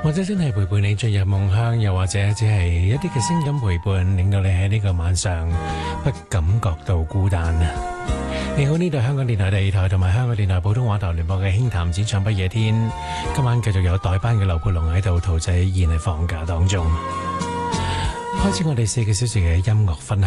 或者真係陪伴你進入夢鄉，又或者只係一啲嘅聲音陪伴，令到你喺呢個晚上不感覺到孤單啊！你好，呢度香港電台第二台同埋香港電台普通話台聯播嘅輕談展唱不夜天，今晚繼續有代班嘅劉佩龍喺度，桃仔依然係放假當中。開始我哋4個小時嘅音樂分享。